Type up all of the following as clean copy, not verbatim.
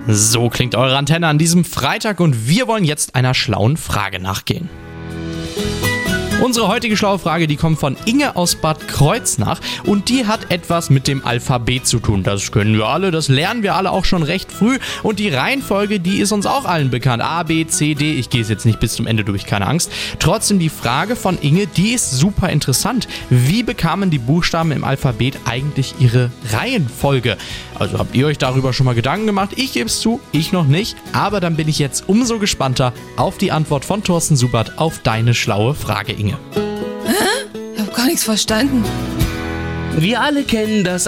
So klingt eure Antenne an diesem Freitag und wir wollen jetzt einer schlauen Frage nachgehen. Unsere heutige schlaue Frage, die kommt von Inge aus Bad Kreuznach und die hat etwas mit dem Alphabet zu tun. Das können wir alle, das lernen wir alle auch schon recht früh und die Reihenfolge, die ist uns auch allen bekannt. A, B, C, D, ich gehe es jetzt nicht bis zum Ende durch, keine Angst. Trotzdem die Frage von Inge, die ist super interessant. Wie bekamen die Buchstaben im Alphabet eigentlich ihre Reihenfolge? Also habt ihr euch darüber schon mal Gedanken gemacht? Ich gebe es zu, ich noch nicht, aber dann bin ich jetzt umso gespannter auf die Antwort von Thorsten Subert auf deine schlaue Frage, Inge. Ich habe gar nichts verstanden. Wir alle kennen das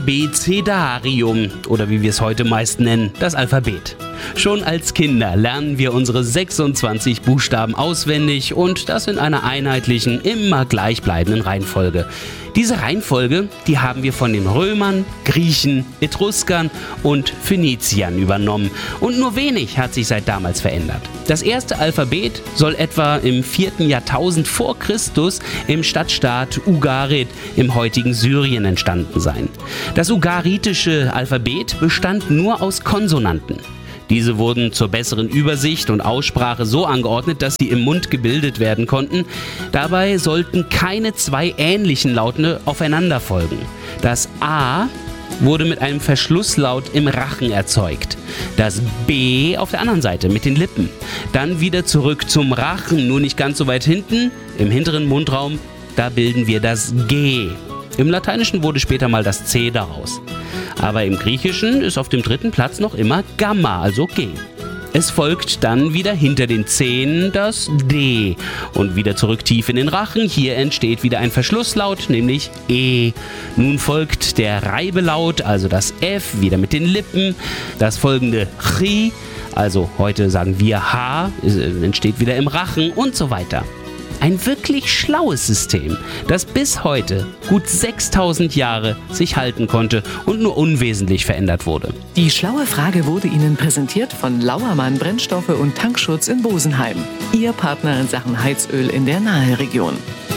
Abecedarium oder wie wir es heute meist nennen, das Alphabet. Schon als Kinder lernen wir unsere 26 Buchstaben auswendig und das in einer einheitlichen, immer gleichbleibenden Reihenfolge. Diese Reihenfolge, die haben wir von den Römern, Griechen, Etruskern und Phöniziern übernommen und nur wenig hat sich seit damals verändert. Das erste Alphabet soll etwa im 4. Jahrtausend vor Christus im Stadtstaat Ugarit im heutigen Syrien entstanden sein. Das ugaritische Alphabet bestand nur aus Konsonanten. Diese wurden zur besseren Übersicht und Aussprache so angeordnet, dass sie im Mund gebildet werden konnten. Dabei sollten keine zwei ähnlichen Laute aufeinander folgen. Das A wurde mit einem Verschlusslaut im Rachen erzeugt. Das B auf der anderen Seite mit den Lippen. Dann wieder zurück zum Rachen, nur nicht ganz so weit hinten, im hinteren Mundraum, da bilden wir das G. Im Lateinischen wurde später mal das C daraus. Aber im Griechischen ist auf dem 3. Platz noch immer Gamma, also G. Es folgt dann wieder hinter den Zähnen das D und wieder zurück tief in den Rachen. Hier entsteht wieder ein Verschlusslaut, nämlich E. Nun folgt der Reibelaut, also das F, wieder mit den Lippen. Das folgende Chi, also heute sagen wir H, entsteht wieder im Rachen und so weiter. Ein wirklich schlaues System, das bis heute gut 6000 Jahre sich halten konnte und nur unwesentlich verändert wurde. Die schlaue Frage wurde Ihnen präsentiert von Lauermann Brennstoffe und Tankschutz in Bosenheim. Ihr Partner in Sachen Heizöl in der Naheregion.